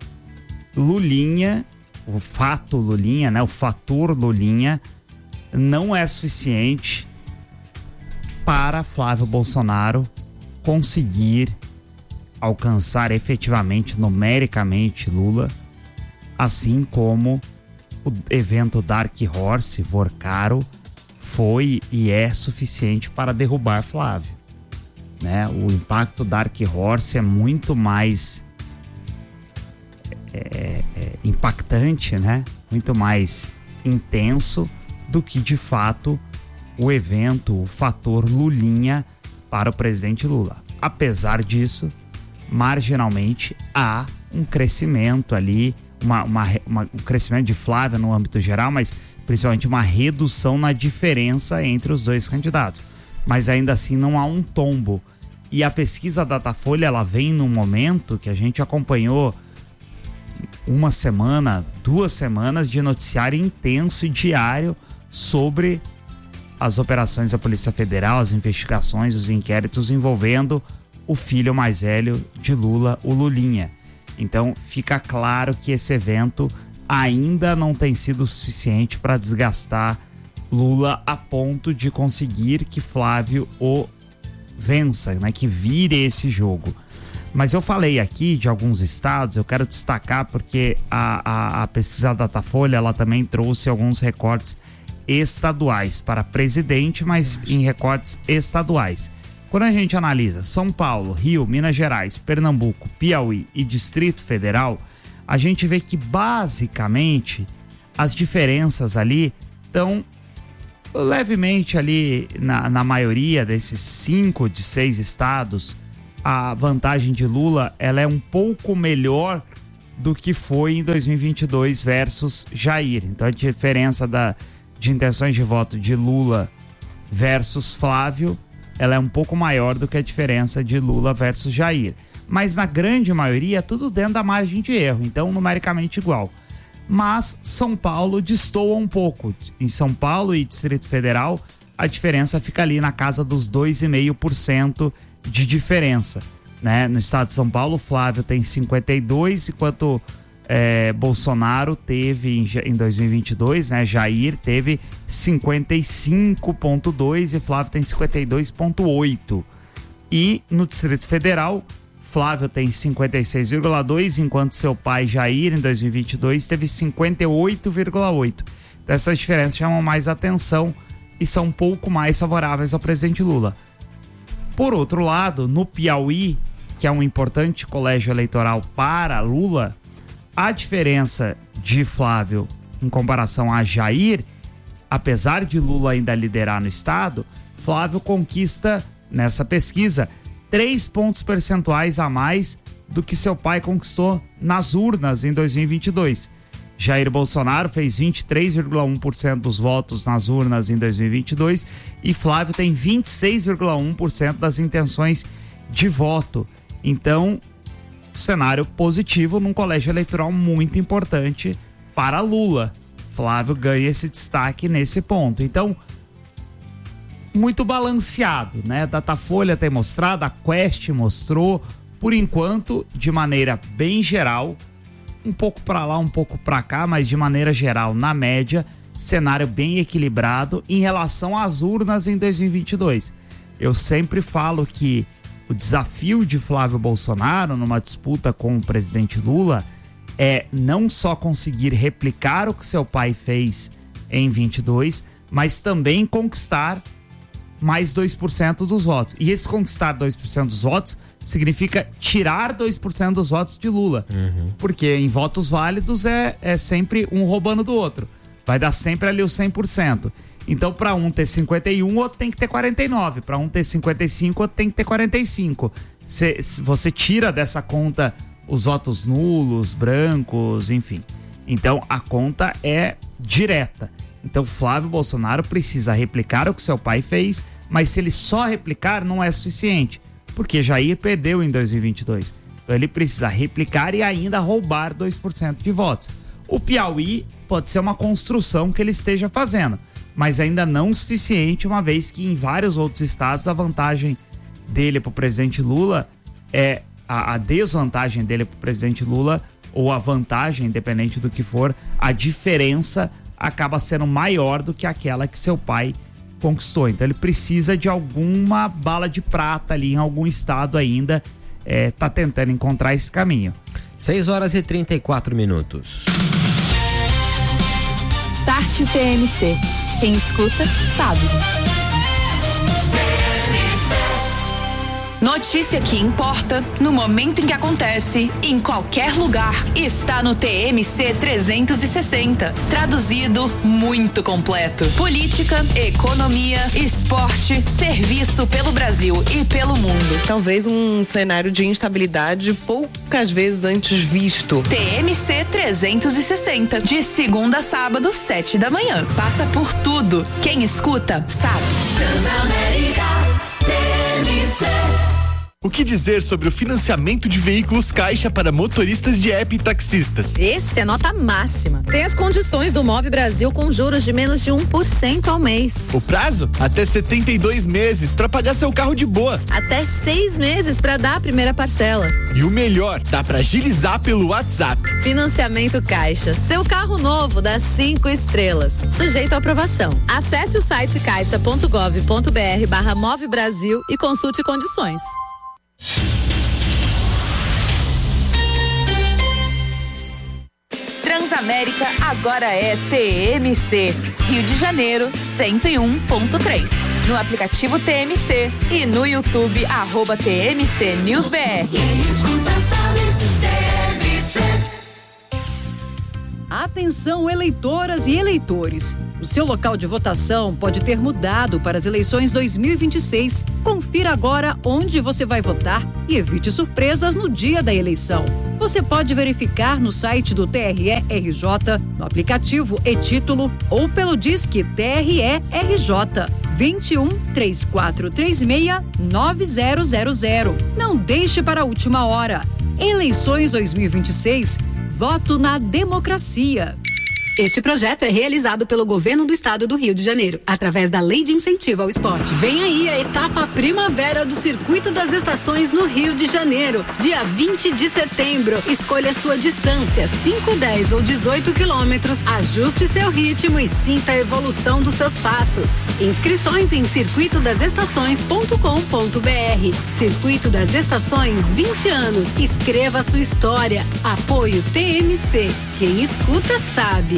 Lulinha, o fato Lulinha, né, o fator Lulinha não é suficiente para Flávio Bolsonaro conseguir alcançar efetivamente, numericamente, Lula, assim como o evento Dark Horse, Vorcaro, foi e é suficiente para derrubar Flávio, né? O impacto Dark Horse é muito mais É, é, impactante, né? Muito mais intenso do que de fato o evento, o fator Lulinha para o presidente Lula. Apesar disso, marginalmente há um crescimento ali, uma, uma, uma, um crescimento de Flávia no âmbito geral, mas principalmente uma redução na diferença entre os dois candidatos. Mas ainda assim não há um tombo. E a pesquisa Datafolha, ela vem num momento que a gente acompanhou uma semana, duas semanas de noticiário intenso e diário sobre as operações da Polícia Federal, as investigações, os inquéritos envolvendo o filho mais velho de Lula, o Lulinha. Então fica claro que esse evento ainda não tem sido suficiente para desgastar Lula a ponto de conseguir que Flávio o vença, né, que vire esse jogo. Mas eu falei aqui de alguns estados, eu quero destacar porque a, a, a pesquisa Datafolha, ela também trouxe alguns recortes estaduais para presidente, mas em recortes estaduais. Quando a gente analisa São Paulo, Rio, Minas Gerais, Pernambuco, Piauí e Distrito Federal, a gente vê que basicamente as diferenças ali estão levemente ali na, na maioria desses cinco de seis estados. A vantagem de Lula, ela é um pouco melhor do que foi em dois mil e vinte e dois versus Jair. Então a diferença da, de intenções de voto de Lula versus Flávio, ela é um pouco maior do que a diferença de Lula versus Jair. Mas na grande maioria, tudo dentro da margem de erro, então numericamente igual. Mas São Paulo destoa um pouco. Em São Paulo e Distrito Federal, a diferença fica ali na casa dos dois vírgula cinco por cento de diferença, né? No estado de São Paulo, Flávio tem cinquenta e dois, enquanto é, Bolsonaro teve em, em dois mil e vinte e dois, né? Jair teve cinquenta e cinco vírgula dois e Flávio tem cinquenta e dois vírgula oito. E no Distrito Federal, Flávio tem cinquenta e seis vírgula dois, enquanto seu pai Jair, em dois mil e vinte e dois, teve cinquenta e oito vírgula oito. Então, essas diferenças chamam mais atenção e são um pouco mais favoráveis ao presidente Lula. Por outro lado, no Piauí, que é um importante colégio eleitoral para Lula, a diferença de Flávio em comparação a Jair, apesar de Lula ainda liderar no estado, Flávio conquista, nessa pesquisa, três pontos percentuais a mais do que seu pai conquistou nas urnas em dois mil e vinte e dois. Jair Bolsonaro fez vinte e três vírgula um por cento dos votos nas urnas em dois mil e vinte e dois e Flávio tem vinte e seis vírgula um por cento das intenções de voto. Então, cenário positivo num colégio eleitoral muito importante para Lula. Flávio ganha esse destaque nesse ponto. Então, muito balanceado, né? Datafolha tem mostrado, a Quest mostrou, por enquanto, de maneira bem geral, um pouco para lá, um pouco para cá, mas de maneira geral, na média, cenário bem equilibrado em relação às urnas em dois mil e vinte e dois. Eu sempre falo que o desafio de Flávio Bolsonaro numa disputa com o presidente Lula é não só conseguir replicar o que seu pai fez em vinte e dois, mas também conquistar mais dois por cento dos votos. E esse conquistar dois por cento dos votos significa tirar dois por cento dos votos de Lula. Uhum. Porque em votos válidos é, é sempre um roubando do outro. Vai dar sempre ali o cem por cento. Então, para um ter cinquenta e um, outro tem que ter quarenta e nove. Para um ter cinquenta e cinco, outro tem que ter quarenta e cinco. Se, se você tira dessa conta os votos nulos, brancos, enfim. Então, a conta é direta. Então, Flávio Bolsonaro precisa replicar o que seu pai fez, mas se ele só replicar, não é suficiente, porque Jair perdeu em dois mil e vinte e dois. Então, ele precisa replicar e ainda roubar dois por cento de votos. O Piauí pode ser uma construção que ele esteja fazendo, mas ainda não o suficiente, uma vez que em vários outros estados a vantagem dele para o presidente Lula é a, a desvantagem dele para o presidente Lula, ou a vantagem, independente do que for, a diferença acaba sendo maior do que aquela que seu pai conquistou. Então ele precisa de alguma bala de prata ali em algum estado ainda, é, tá tentando encontrar esse caminho. seis horas e trinta e quatro minutos. Start T M C. Quem escuta, sabe. Notícia que importa, no momento em que acontece, em qualquer lugar, está no T M C trezentos e sessenta. Traduzido, muito completo. Política, economia, esporte, serviço pelo Brasil e pelo mundo. Talvez um cenário de instabilidade poucas vezes antes visto. T M C trezentos e sessenta, de segunda a sábado, sete da manhã. Passa por tudo. Quem escuta, sabe. Transamérica, T M C. O que dizer sobre o financiamento de veículos Caixa para motoristas de app e taxistas? Esse é nota máxima. Tem as condições do Move Brasil com juros de menos de um por cento ao mês. O prazo? Até setenta e dois meses para pagar seu carro de boa. Até seis meses para dar a primeira parcela. E o melhor, dá para agilizar pelo WhatsApp. Financiamento Caixa. Seu carro novo dá cinco estrelas. Sujeito à aprovação. Acesse o site caixa ponto gov ponto br barra Move Brasil e consulte condições. Transamérica agora é T M C. Rio de Janeiro, cento e um ponto três. No aplicativo T M C e no YouTube, arroba T M C News B R. Atenção, eleitoras e eleitores. O seu local de votação pode ter mudado para as eleições dois mil e vinte e seis. Confira agora onde você vai votar e evite surpresas no dia da eleição. Você pode verificar no site do T R E R J, no aplicativo e-Título ou pelo Disque T R E R J vinte e um, três quatro três seis, nove zero zero zero. Não deixe para a última hora. Eleições dois mil e vinte e seis. Voto na democracia. Este projeto é realizado pelo Governo do Estado do Rio de Janeiro, através da Lei de Incentivo ao Esporte. Vem aí a etapa Primavera do Circuito das Estações no Rio de Janeiro, dia vinte de setembro. Escolha sua distância, cinco, dez ou dezoito quilômetros, ajuste seu ritmo e sinta a evolução dos seus passos. Inscrições em circuito das estações ponto com ponto br. Circuito das Estações, vinte anos. Escreva sua história. Apoio T M C. Quem escuta sabe.